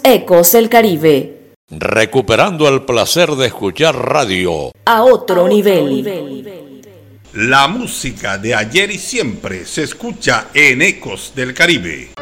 Ecos del Caribe. Recuperando el placer de escuchar radio A otro nivel. La música de ayer y siempre se escucha en Ecos del Caribe.